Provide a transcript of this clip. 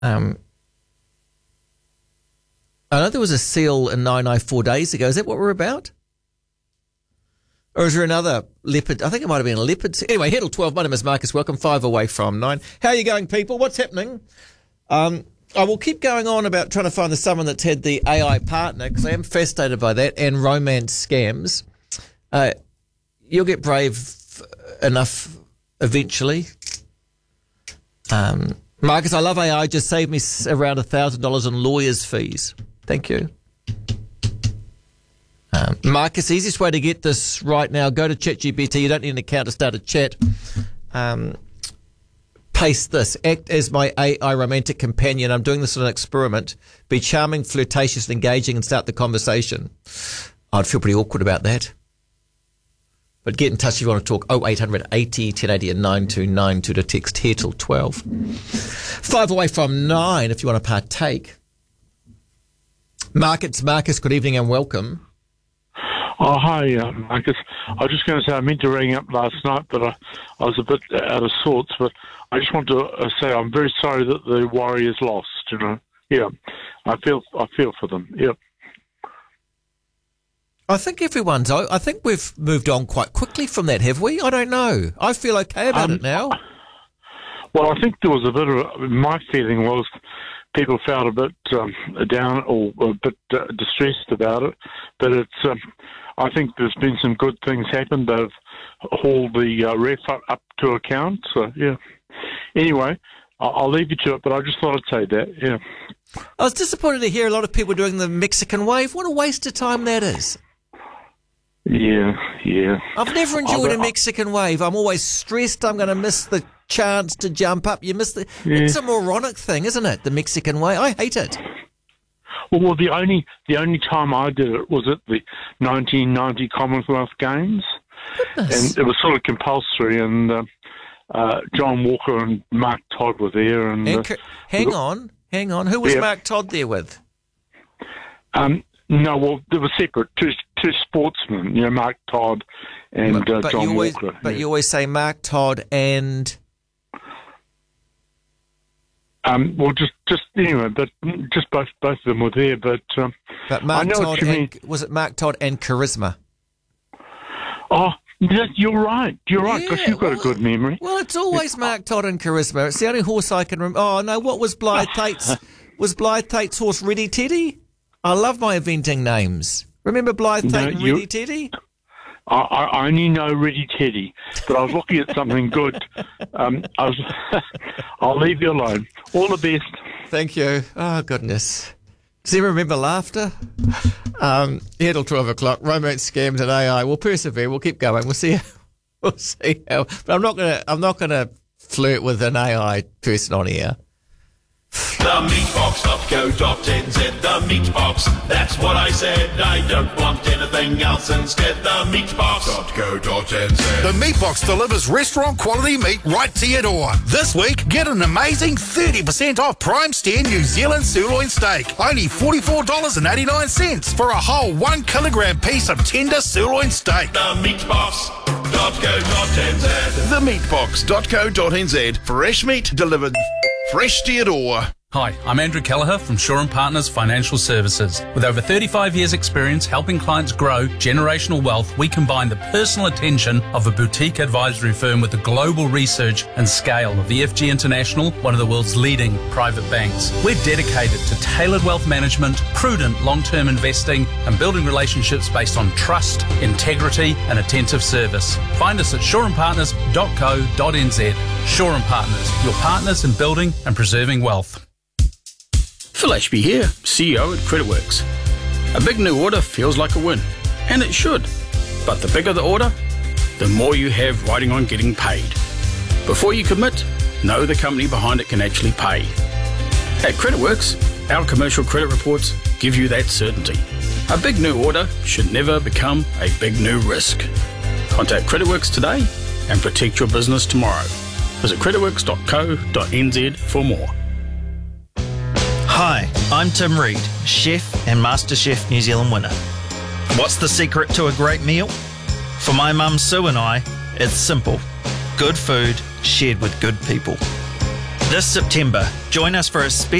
I know there was a seal in Nainai 4 days ago. Is that what we're about? Or is there another leopard? I think it might have been a leopard. Anyway, Heddle 12, my name is Marcus. Welcome, 5 away from 9. How are you going, people? What's happening? I will keep going on about trying to find someone that's had the AI partner, because I am fascinated by that, and romance scams. You'll get brave enough eventually. Marcus, I love AI. Just saved me around $1,000 in lawyers' fees. Thank you. Marcus, the easiest way to get this right now, go to ChatGPT. You don't need an account to start a chat. Paste this. Act as my AI romantic companion. I'm doing this as an experiment. Be charming, flirtatious, and engaging, and start the conversation. I'd feel pretty awkward about that. But get in touch if you want to talk. 0800 80 1080 and 9292 to text here till 12. 5 away from 9 if you want to partake. Marcus, good evening and welcome. Oh, hi, Marcus. I was just going to say I meant to ring up last night, but I was a bit out of sorts. But I just want to say I'm very sorry that the Warriors lost. You know, yeah, I feel for them. Yeah. I think I think we've moved on quite quickly from that, have we? I don't know. I feel okay about it now. Well, I think there was a bit of my feeling was people felt a bit down or a bit distressed about it, but it's. I think there's been some good things happen. They've hauled the ref up to account. So yeah. Anyway, I'll leave you to it, but I just thought I'd say that. Yeah. I was disappointed to hear a lot of people doing the Mexican wave. What a waste of time that is. Yeah. I've never enjoyed a Mexican wave. I'm always stressed I'm going to miss the chance to jump up. You miss It's a moronic thing, isn't it? The Mexican wave. I hate it. Well, the only time I did it was at the 1990 Commonwealth Games. Goodness. And it was sort of compulsory, and John Walker and Mark Todd were there. And hang on. Who was Mark Todd there with? No, well, they were separate. Two sportsmen, Mark Todd and John Walker. But you always say Mark Todd and... well, just anyway, but just both of them were there. But Mark I know Todd what you mean. Was it Mark Todd and Charisma? Oh, you're right. You're right, because you've got a good memory. Well, it's always Mark Todd and Charisma. It's the only horse I can remember. Oh no, what was Blythe Tate's? Was Blythe Tate's horse Ready Teddy? I love my inventing names. Remember Blythe Tate and Ready Teddy? I only know Ready Teddy, but I was looking at something good. I'll leave you alone. All the best. Thank you. Oh, goodness. Does anyone remember laughter? Heddle 12 o'clock, romance scams and AI. We'll persevere. We'll keep going. We'll see how. But I'm not gonna flirt with an AI person on here. TheMeatbox.co.nz, the Meatbox, that's what I said. I don't want anything else instead. TheMeatbox.co.nz. The Meatbox delivers restaurant quality meat right to your door. This week, get an amazing 30% off Prime Steer New Zealand sirloin steak. Only $44.89 for a whole 1 kilogram piece of tender sirloin steak. TheMeatbox.co.nz. TheMeatbox.co.nz. Fresh meat delivered fresh to your door. Hi, I'm Andrew Kelleher from Shaw & Partners Financial Services. With over 35 years' experience helping clients grow generational wealth, we combine the personal attention of a boutique advisory firm with the global research and scale of EFG International, one of the world's leading private banks. We're dedicated to tailored wealth management, prudent long-term investing, and building relationships based on trust, integrity, and attentive service. Find us at shawandpartners.co.nz. Shaw & Partners, your partners in building and preserving wealth. Phil Ashby here, CEO at CreditWorks. A big new order feels like a win, and it should. But the bigger the order, the more you have riding on getting paid. Before you commit, know the company behind it can actually pay. At CreditWorks, our commercial credit reports give you that certainty. A big new order should never become a big new risk. Contact CreditWorks today and protect your business tomorrow. Visit creditworks.co.nz for more. Hi, I'm Tim Reid, chef and MasterChef New Zealand winner. What's the secret to a great meal? For my mum Sue and I, it's simple. Good food shared with good people. This September, join us for a special